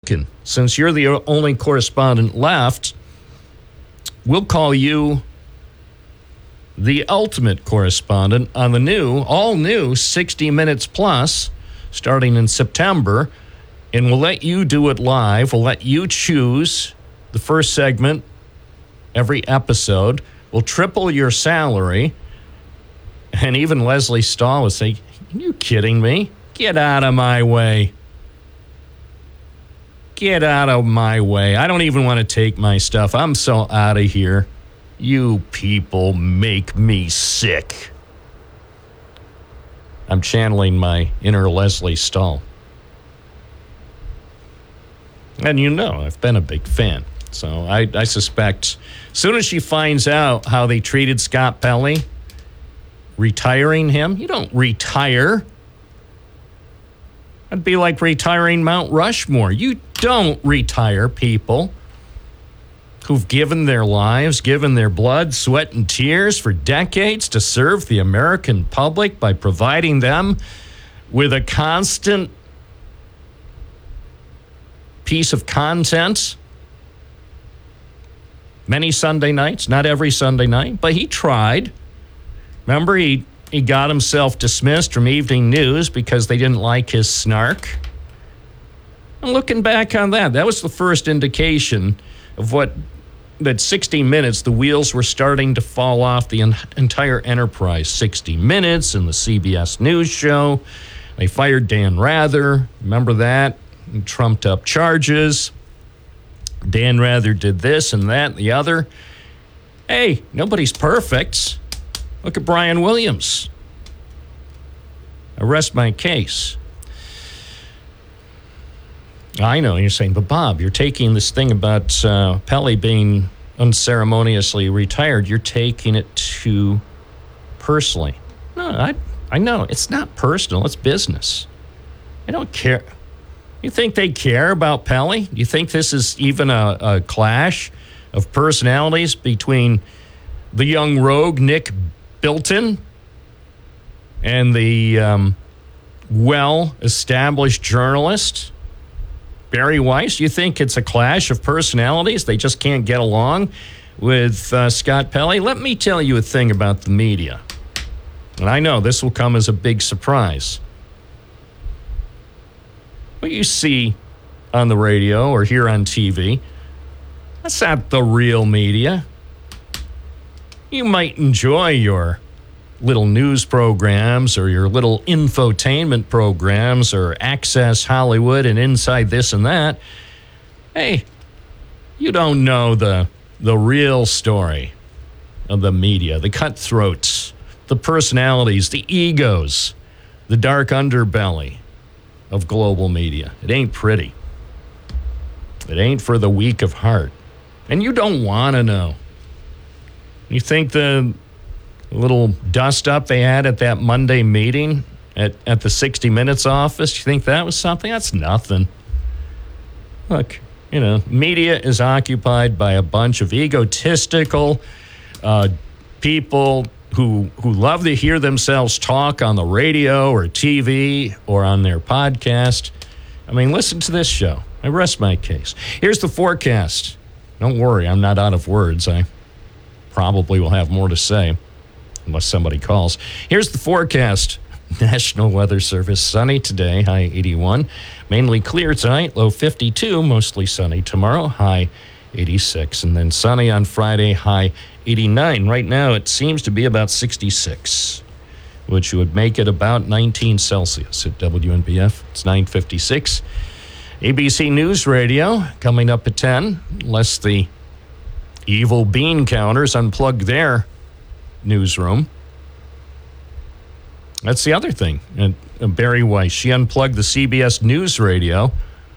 American. Since you're the only correspondent left, we'll call you the ultimate correspondent on the all new 60 Minutes Plus, starting in September. And we'll let you do it live. We'll let you choose the first segment every episode. We'll triple your salary. And even Leslie Stahl would say, are you kidding me? Get out of my way. Get out of my way. I don't even want to take my stuff. I'm so out of here. You people make me sick. I'm channeling my inner Leslie Stahl. And I've been a big fan. So I suspect as soon as she finds out how they treated Scott Pelley, retiring him, you don't retire. That'd be like retiring Mount Rushmore. You don't retire people who've given their lives, given their blood, sweat, and tears for decades to serve the American public by providing them with a constant piece of content. Many Sunday nights, not every Sunday night, but he tried. Remember, he got himself dismissed from Evening News because they didn't like his snark. And looking back on that was the first indication of that 60 Minutes, the wheels were starting to fall off the entire enterprise. 60 Minutes and the CBS News show. They fired Dan Rather. Remember that? And trumped up charges. Dan Rather did this and that and the other. Hey, nobody's perfect. Look at Brian Williams. I rest my case. I know, you're saying, but Bob, you're taking this thing about Pelley being unceremoniously retired, you're taking it too personally. No, I know, it's not personal, it's business. I don't care. You think they care about Pelley? You think this is even a clash of personalities between the young rogue Nick Bilton and the well-established journalist Barry Weiss? You think it's a clash of personalities? They just can't get along with Scott Pelley? Let me tell you a thing about the media. And I know this will come as a big surprise. What you see on the radio or hear on TV, that's not the real media. You might enjoy your little news programs or your little infotainment programs or Access Hollywood and Inside This and That. Hey, you don't know the real story of the media, the cutthroats, the personalities, the egos, the dark underbelly of global media. It ain't pretty. It ain't for the weak of heart. And you don't want to know. You think the little dust-up they had at that Monday meeting at the 60 Minutes office, you think that was something? That's nothing. Look, media is occupied by a bunch of egotistical people who love to hear themselves talk on the radio or TV or on their podcast. I mean, listen to this show. I rest my case. Here's the forecast. Don't worry, I'm not out of words. I probably will have more to say unless somebody calls. Here's the forecast. National Weather Service. Sunny today, high 81. Mainly clear tonight, low 52. Mostly sunny tomorrow, high 86. And then sunny on Friday, high 89. Right now, it seems to be about 66, which would make it about 19 Celsius at WNBF. It's 9:56. ABC News Radio coming up at 10, unless the evil bean counters unplug their newsroom. That's the other thing. And Barry Weiss, she unplugged the CBS News Radio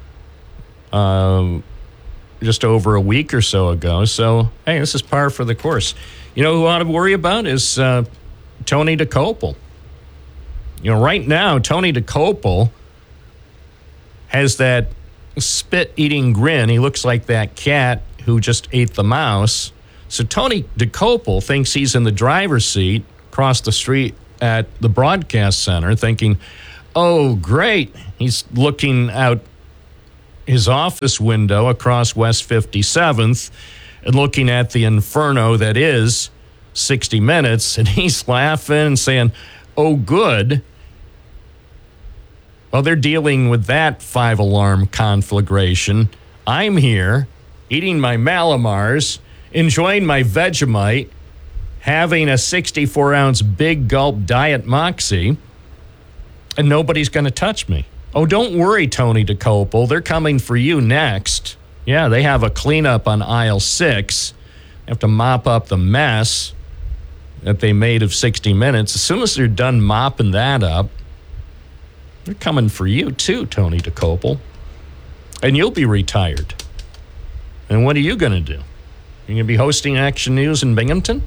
just over a week or so ago. So, hey, this is par for the course. You know who I ought to worry about is Tony DeCopel. Right now, Tony DeCopel has that spit-eating grin. He looks like that cat who just ate the mouse. So Tony DeCopel thinks he's in the driver's seat across the street at the broadcast center thinking, oh, great. He's looking out his office window across West 57th and looking at the inferno that is 60 Minutes, and he's laughing and saying, "Oh, good." Well, they're dealing with that 5-alarm conflagration. I'm here, eating my Malamars, enjoying my Vegemite, having a 64-ounce Big Gulp Diet Moxie, and nobody's going to touch me. Oh, don't worry, Tony DeCopel. They're coming for you next. Yeah, they have a cleanup on aisle 6. They have to mop up the mess that they made of 60 Minutes. As soon as they're done mopping that up, they're coming for you too, Tony DeCopel. And you'll be retired. And what are you going to do? You're going to be hosting Action News in Binghamton?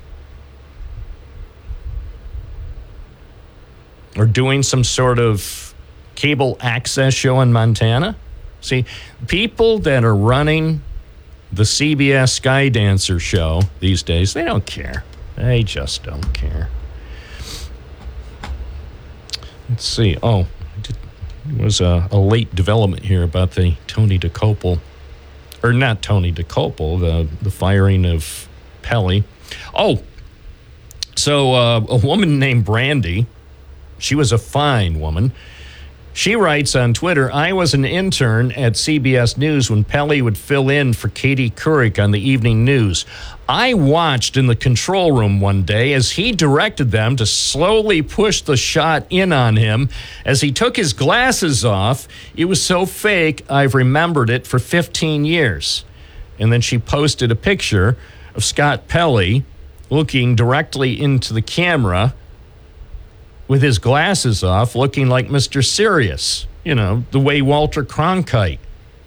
Or doing some sort of cable access show in Montana? See, people that are running the CBS Skydancer show these days, they don't care. They just don't care. Let's see. Oh, there was a late development here about the Tony DeCopel, or not Tony DeCopel, the firing of Pelley. Oh, so a woman named Brandy, she was a fine woman. She writes on Twitter, "I was an intern at CBS News when Pelley would fill in for Katie Couric on the evening news. I watched in the control room one day as he directed them to slowly push the shot in on him. As he took his glasses off, it was so fake, I've remembered it for 15 years. And then she posted a picture of Scott Pelley looking directly into the camera with his glasses off, looking like Mr. Sirius, you know, the way Walter Cronkite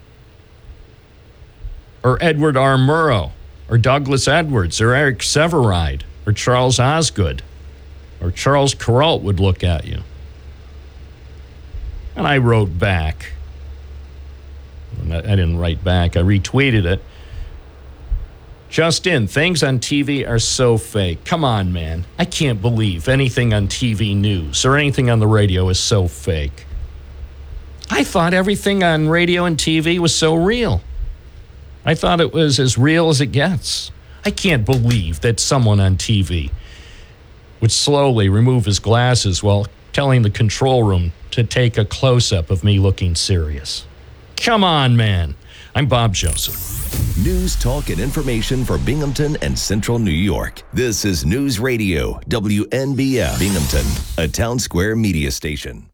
or Edward R. Murrow or Douglas Edwards or Eric Severide or Charles Osgood or Charles Kuralt would look at you." And I wrote back. I didn't write back. I retweeted it. "Just in, things on TV are so fake. Come on, man. I can't believe anything on TV news or anything on the radio is so fake. I thought everything on radio and TV was so real. I thought it was as real as it gets. I can't believe that someone on TV would slowly remove his glasses while telling the control room to take a close-up of me looking serious. Come on, man." I'm Bob Joseph. News, talk, and information for Binghamton and Central New York. This is News Radio, WNBF Binghamton, a Town Square media station.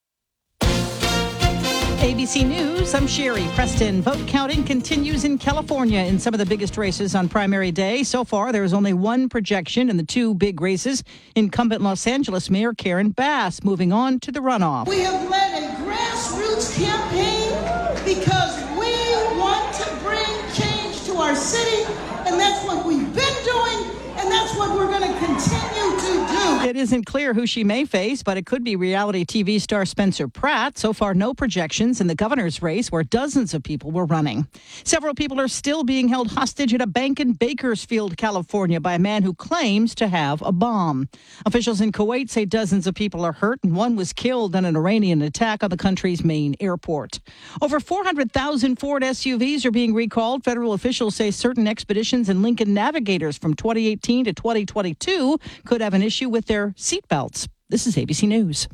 ABC News, I'm Sherry Preston. Vote counting continues in California in some of the biggest races on primary day. So far, there is only one projection in the two big races. Incumbent Los Angeles Mayor Karen Bass moving on to the runoff. We have led a grassroots campaign because we want to bring change to our city, and that's what we've been doing, and that's what we're going to continue to do. It isn't clear who she may face, but it could be reality TV star Spencer Pratt. So far, no projections in the governor's race where dozens of people were running. Several people are still being held hostage at a bank in Bakersfield, California, by a man who claims to have a bomb. Officials in Kuwait say dozens of people are hurt, and one was killed in an Iranian attack on the country's main airport. Over 400,000 Ford SUVs are being recalled. Federal officials say certain Expeditions and Lincoln Navigators from 2018 to 2022 could have an issue with their seatbelts. This is ABC News.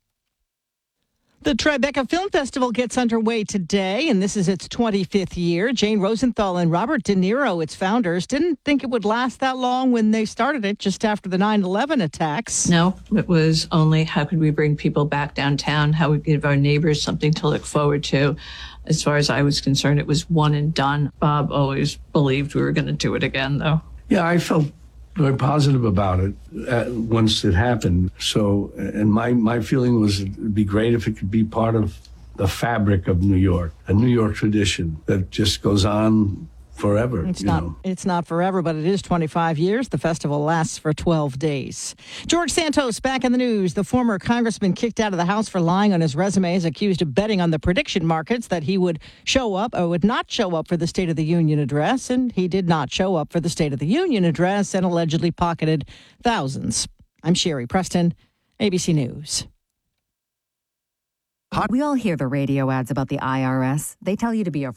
The Tribeca Film Festival gets underway today, and this is its 25th year. Jane Rosenthal and Robert De Niro, its founders, didn't think it would last that long when they started it just after the 9/11 attacks. No, it was only how could we bring people back downtown, how we give our neighbors something to look forward to. As far as I was concerned, it was one and done. Bob always believed we were going to do it again, though. Yeah, I felt very positive about it once it happened. So, and my feeling was it'd be great if it could be part of the fabric of New York, a New York tradition that just goes on forever. It's not forever, but it is 25 years. The festival lasts for 12 days. George Santos back in the news. The former congressman kicked out of the House for lying on his resume is accused of betting on the prediction markets that he would show up or would not show up for the State of the Union address, and he did not show up for the State of the Union address and allegedly pocketed thousands. I'm Sherry Preston, ABC News. We all hear the radio ads about the IRS. They tell you to be a